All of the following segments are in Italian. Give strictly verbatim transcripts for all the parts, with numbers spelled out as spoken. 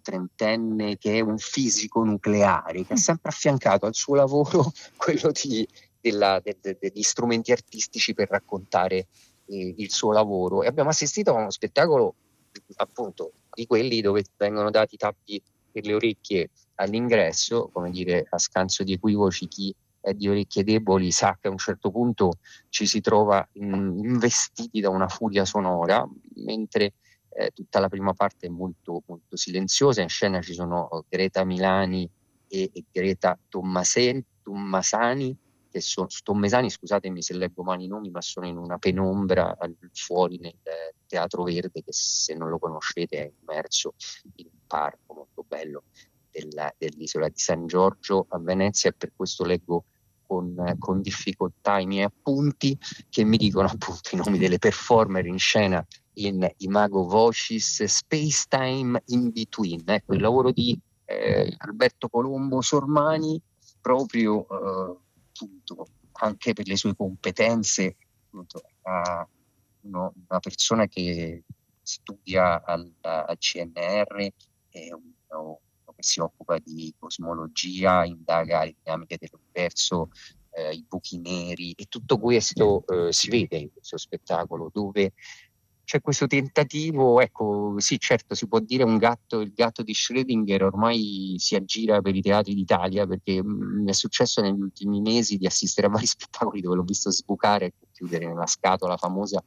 trentenne che è un fisico nucleare, che ha sempre affiancato al suo lavoro quello di, della, de, de, degli strumenti artistici per raccontare eh, il suo lavoro. E abbiamo assistito a uno spettacolo appunto di quelli dove vengono dati tappi per le orecchie all'ingresso, come dire, a scanso di equivoci, chi è di orecchie deboli sa che a un certo punto ci si trova in, investiti da una furia sonora, mentre eh, tutta la prima parte è molto, molto silenziosa. In scena ci sono Greta Milani e, e Greta Tommasen, Tommasani, che sono Tommesani, scusatemi se leggo male i nomi, ma sono in una penombra al, fuori nel Teatro Verde, che se non lo conoscete è immerso in un parco molto bello della, dell'isola di San Giorgio a Venezia, e per questo leggo con, con difficoltà i miei appunti che mi dicono appunto i nomi delle performer in scena in Imago Vocis Space Time in Between. Ecco, il lavoro di eh, Alberto Colombo Sormani, proprio eh, appunto, anche per le sue competenze, appunto, a uno, una persona che studia al, al C N R, è uno che si occupa di cosmologia, indaga le dinamiche dell'universo, eh, i buchi neri, e tutto questo eh, si vede in questo spettacolo, dove c'è questo tentativo. Ecco, sì, certo, si può dire un gatto, il gatto di Schrödinger ormai si aggira per i teatri d'Italia, perché mh, mi è successo negli ultimi mesi di assistere a vari spettacoli dove l'ho visto sbucare e chiudere nella scatola famosa,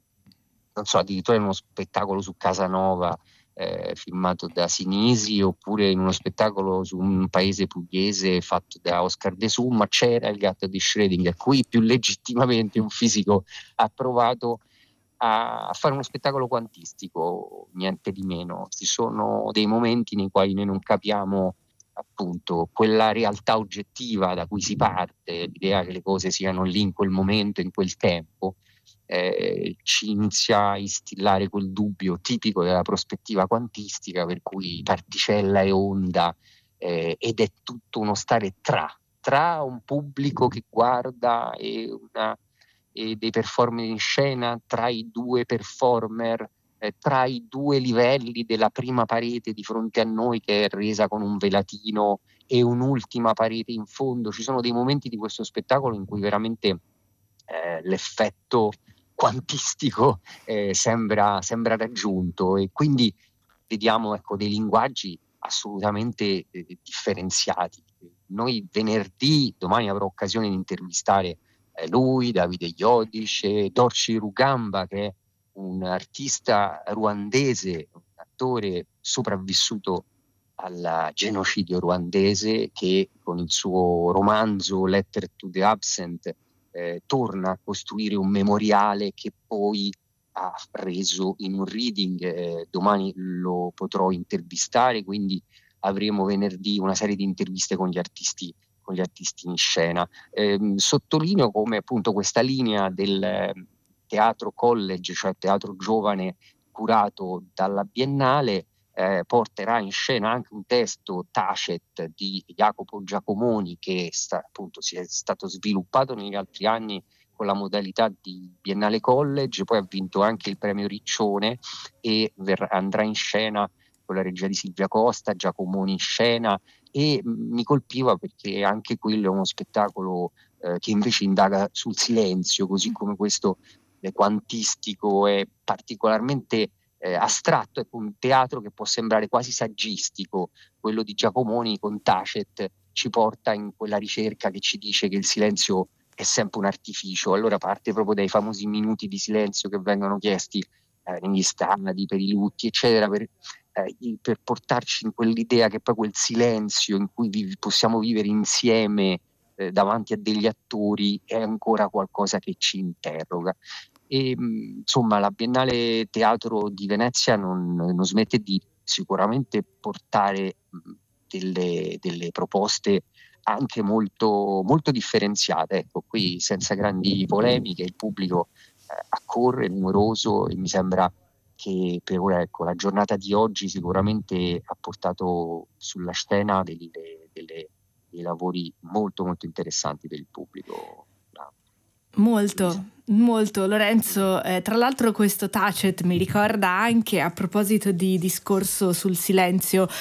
non so, addirittura in uno spettacolo su Casanova eh, filmato da Sinisi, oppure in uno spettacolo su un paese pugliese fatto da Oscar De Summa c'era il gatto di Schrödinger. Qui più legittimamente un fisico ha provato a fare uno spettacolo quantistico, niente di meno. Ci sono dei momenti nei quali noi non capiamo appunto quella realtà oggettiva da cui si parte, l'idea che le cose siano lì in quel momento, in quel tempo, eh, ci inizia a instillare quel dubbio tipico della prospettiva quantistica, per cui particella e onda, eh, ed è tutto uno stare tra, tra un pubblico che guarda e una e dei performer in scena, tra i due performer, eh, tra i due livelli della prima parete di fronte a noi, che è resa con un velatino, e un'ultima parete in fondo. Ci sono dei momenti di questo spettacolo in cui veramente eh, l'effetto quantistico eh, sembra, sembra raggiunto, e quindi vediamo, ecco, dei linguaggi assolutamente eh, differenziati. Noi venerdì, domani avrò occasione di intervistare eh, lui, Davide Iodic, e Dorci Rugamba, che è un artista ruandese, un attore sopravvissuto al genocidio ruandese, che con il suo romanzo Letter to the Absent eh, torna a costruire un memoriale che poi ha reso in un reading. Eh, domani lo potrò intervistare, quindi avremo venerdì una serie di interviste con gli artisti, con gli artisti in scena. Eh, sottolineo come appunto questa linea del teatro college, cioè teatro giovane curato dalla Biennale, eh, porterà in scena anche un testo Tacet di Jacopo Giacomoni, che sta, appunto si è stato sviluppato negli altri anni con la modalità di Biennale College. Poi ha vinto anche il premio Riccione e ver- andrà in scena con la regia di Silvia Costa, Giacomoni in scena, e mh, mi colpiva perché anche quello è uno spettacolo eh, che invece indaga sul silenzio, così come questo eh, quantistico è particolarmente eh, astratto. È un teatro che può sembrare quasi saggistico. Quello di Giacomoni con Tacet ci porta in quella ricerca che ci dice che il silenzio è sempre un artificio. Allora parte proprio dai famosi minuti di silenzio che vengono chiesti eh, negli stadi, per i lutti, eccetera, per, eh, per portarci in quell'idea che poi quel silenzio in cui vi- possiamo vivere insieme eh, davanti a degli attori è ancora qualcosa che ci interroga. E mh, insomma, la Biennale Teatro di Venezia non, non smette di sicuramente portare mh, delle, delle proposte anche molto, molto differenziate. Ecco, qui senza grandi polemiche, il pubblico eh, accorre, è numeroso, e mi sembra che per ora, ecco, la giornata di oggi sicuramente ha portato sulla scena delle, delle, dei lavori molto molto interessanti per il pubblico. Molto, molto Lorenzo, eh, tra l'altro questo Tacet mi ricorda anche, a proposito di discorso sul silenzio,